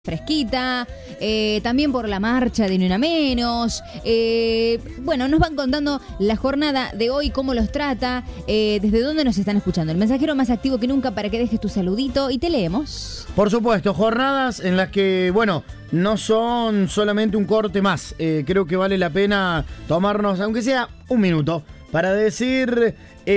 fresquita, también por la marcha de Ni Una Menos. Bueno, nos van contando la jornada de hoy, cómo los trata, desde dónde nos están escuchando. El mensajero más activo que nunca para que dejes tu saludito y te leemos. Por supuesto, jornadas en las que, bueno, no son solamente un corte más. Creo que vale la pena tomarnos, aunque sea un minuto, para decir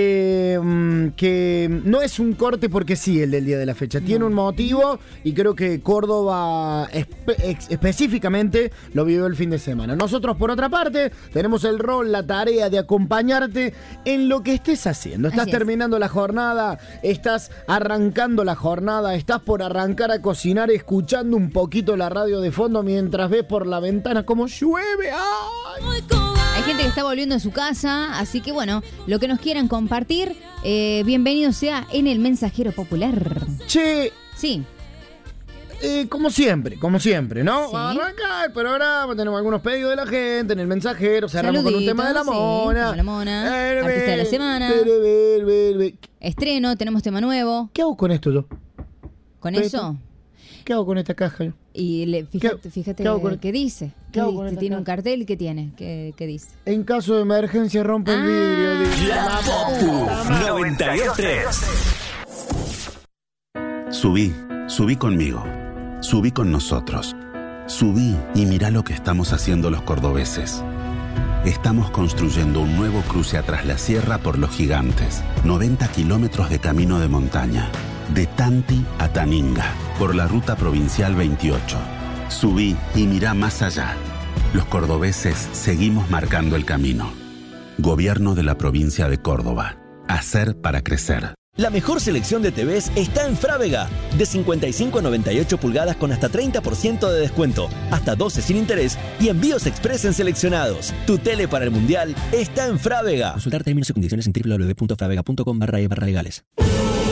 que no es un corte porque sí el del día de la fecha. No. Tiene un motivo y creo que Córdoba específicamente lo vivió el fin de semana. Nosotros, por otra parte, tenemos el rol, la tarea de acompañarte en lo que estés haciendo. Estás terminando la jornada, estás arrancando la jornada, estás por arrancar a cocinar escuchando un poquito la radio de fondo mientras ves por la ventana cómo llueve. ¡Ay! Hay gente que está volviendo a su casa, así que bueno, lo que nos quieran compartir, bienvenido sea en el Mensajero Popular. Che. Sí. Como siempre, ¿no? Sí. Arranca el programa, tenemos algunos pedidos de la gente en el Mensajero, cerramos con un tema de la mona. Sí, la mona, artista de la semana. Estreno, tenemos tema nuevo. ¿Qué hago con esto yo? ¿Con eso? ¿Qué hago con esta caja yo? Y fíjate qué dice. Tiene un cartel, ¿qué tiene? ¿Qué dice? En caso de emergencia rompe el vidrio. La Popu 92.3. Subí conmigo. Subí con nosotros. Subí y mirá lo que estamos haciendo los cordobeses. Estamos construyendo un nuevo cruce a Tras la Sierra por Los Gigantes. 90 kilómetros de camino de montaña. De Tanti a Taninga, por la ruta provincial 28. Subí y mirá más allá. Los cordobeses seguimos marcando el camino. Gobierno de la provincia de Córdoba. Hacer para crecer. La mejor selección de TVs está en Frávega. De 55 a 98 pulgadas con hasta 30% de descuento, hasta 12 sin interés y envíos express en seleccionados. Tu tele para el Mundial está en Frávega. Consultar términos y condiciones en www.fravega.com/legales.